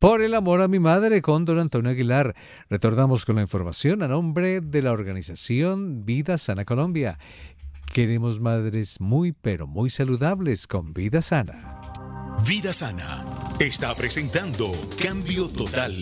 Por el amor a mi madre con don Antonio Aguilar. Retornamos con la información a nombre de la organización Vida Sana Colombia. Queremos madres muy pero muy saludables con Vida Sana. Vida Sana está presentando Cambio Total,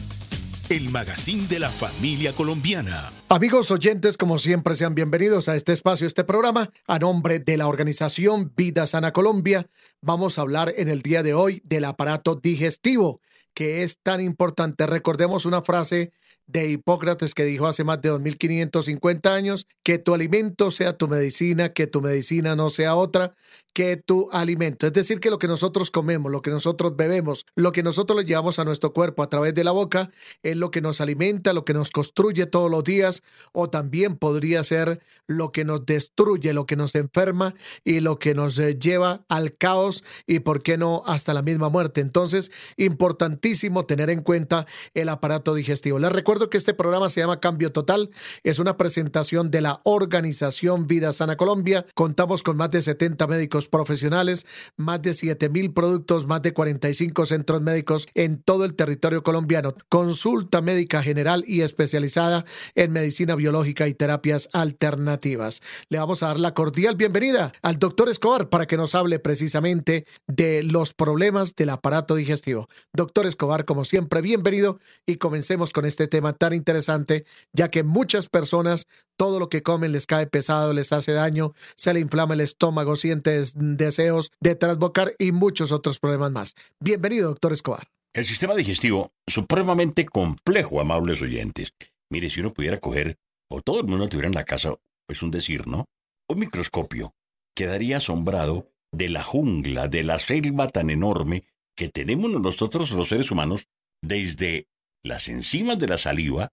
el magazine de la familia colombiana. Amigos oyentes, como siempre, sean bienvenidos a este espacio, este programa. A nombre de la organización Vida Sana Colombia, vamos a hablar en el día de hoy del aparato digestivo, que es tan importante. Recordemos una frase de Hipócrates que dijo hace más de 2550 años, que tu alimento sea tu medicina, que tu medicina no sea otra que tu alimento. Es decir, que lo que nosotros comemos, lo que nosotros bebemos, lo que nosotros le llevamos a nuestro cuerpo a través de la boca, es lo que nos alimenta, lo que nos construye todos los días, o también podría ser lo que nos destruye, lo que nos enferma y lo que nos lleva al caos y, por qué no, hasta la misma muerte. Entonces, importantísimo tener en cuenta el aparato digestivo. Les recuerdo que este programa se llama Cambio Total, es una presentación de la organización Vida Sana Colombia. Contamos con más de 70 médicos profesionales, más de 7,000 productos, más de 45 centros médicos en todo el territorio colombiano. Consulta médica general y especializada en medicina biológica y terapias alternativas. Le vamos a dar la cordial bienvenida al doctor Escobar para que nos hable precisamente de los problemas del aparato digestivo. Doctor Escobar, como siempre, bienvenido y comencemos con este tema tan interesante, ya que muchas personas todo lo que comen les cae pesado, les hace daño, se le inflama el estómago, siente deseos de trasbocar y muchos otros problemas más. Bienvenido, doctor Escobar. El sistema digestivo, supremamente complejo, amables oyentes. Mire, si uno pudiera coger, o todo el mundo tuviera en la casa, es un decir, ¿no? Un microscopio, quedaría asombrado de la jungla, de la selva tan enorme que tenemos nosotros los seres humanos, desde las enzimas de la saliva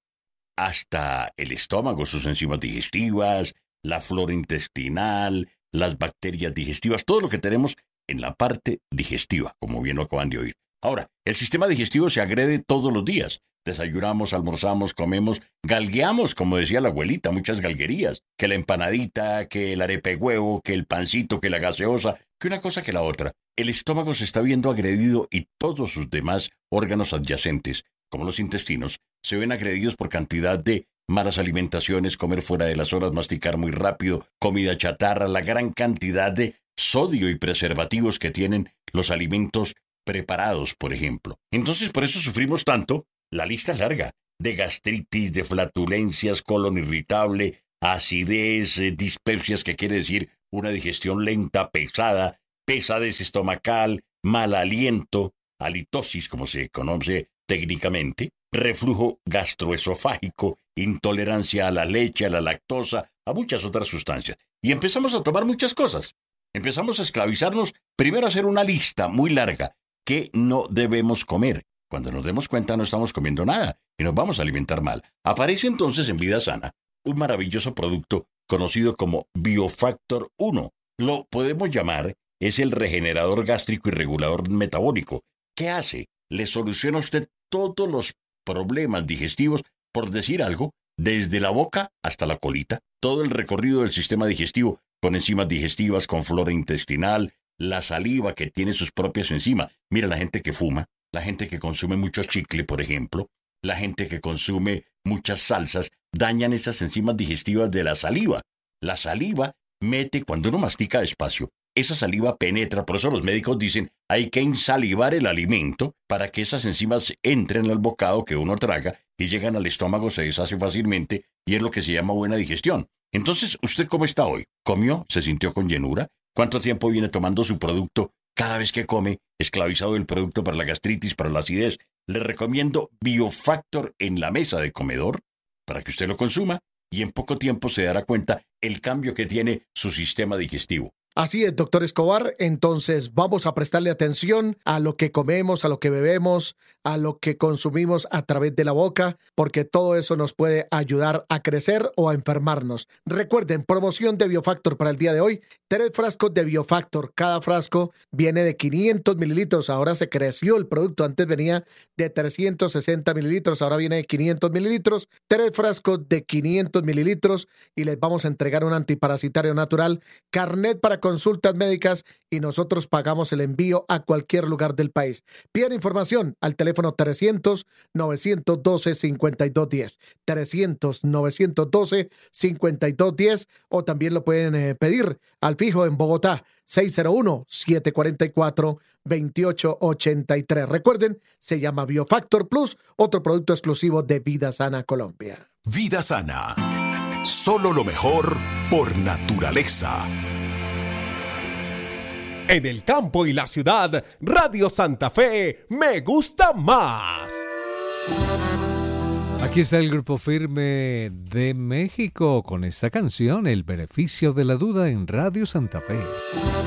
hasta el estómago, sus enzimas digestivas, la flora intestinal, las bacterias digestivas, todo lo que tenemos en la parte digestiva, como bien lo acaban de oír. Ahora, el sistema digestivo se agrede todos los días. Desayunamos, almorzamos, comemos, galgueamos, como decía la abuelita, muchas galguerías. Que la empanadita, que el arepe huevo, que el pancito, que la gaseosa, que una cosa que la otra. El estómago se está viendo agredido y todos sus demás órganos adyacentes, como los intestinos, se ven agredidos por cantidad de malas alimentaciones, comer fuera de las horas, masticar muy rápido, comida chatarra, la gran cantidad de sodio y preservativos que tienen los alimentos preparados, por ejemplo. Entonces, por eso sufrimos tanto. La lista es larga, de gastritis, de flatulencias, colon irritable, acidez, dispepsias, que quiere decir una digestión lenta, pesada, pesadez estomacal, mal aliento, halitosis, como se conoce técnicamente, reflujo gastroesofágico, intolerancia a la leche, a la lactosa, a muchas otras sustancias. Y empezamos a tomar muchas cosas. Empezamos a esclavizarnos, primero a hacer una lista muy larga que no debemos comer. Cuando nos demos cuenta no estamos comiendo nada y nos vamos a alimentar mal. Aparece entonces en Vida Sana un maravilloso producto conocido como Biofactor 1. Lo podemos llamar, es el regenerador gástrico y regulador metabólico. ¿Qué hace? Le soluciona a usted todos los problemas digestivos, por decir algo, desde la boca hasta la colita. Todo el recorrido del sistema digestivo, con enzimas digestivas, con flora intestinal, la saliva que tiene sus propias enzimas. Mira la gente que fuma, la gente que consume mucho chicle, por ejemplo, la gente que consume muchas salsas, dañan esas enzimas digestivas de la saliva. La saliva mete, cuando uno mastica despacio, esa saliva penetra, por eso los médicos dicen, hay que ensalivar el alimento para que esas enzimas entren al bocado que uno traga y llegan al estómago, se deshace fácilmente y es lo que se llama buena digestión. Entonces, ¿usted cómo está hoy? ¿Comió? ¿Se sintió con llenura? ¿Cuánto tiempo viene tomando su producto? Cada vez que come, esclavizado del producto para la gastritis, para la acidez. Le recomiendo Biofactor en la mesa de comedor para que usted lo consuma y en poco tiempo se dará cuenta el cambio que tiene su sistema digestivo. Así es, doctor Escobar. Entonces vamos a prestarle atención a lo que comemos, a lo que bebemos, a lo que consumimos a través de la boca, porque todo eso nos puede ayudar a crecer o a enfermarnos. Recuerden, promoción de Biofactor para el día de hoy. 3 frascos de Biofactor. Cada frasco viene de 500 mililitros. Ahora se creció el producto. Antes venía de 360 mililitros. Ahora viene de 500 mililitros. 3 frascos de 500 mililitros y les vamos a entregar un antiparasitario natural, carnet para consultas médicas y nosotros pagamos el envío a cualquier lugar del país. Pidan información al teléfono 300-912-5210, 300-912-5210, o también lo pueden pedir al fijo en Bogotá, 601-744-2883. Recuerden, se llama Biofactor Plus, otro producto exclusivo de Vida Sana Colombia. Vida Sana. Solo lo mejor por naturaleza. En el campo y la ciudad, Radio Santa Fe me gusta más. Aquí está el Grupo Firme de México con esta canción, El beneficio de la duda, en Radio Santa Fe.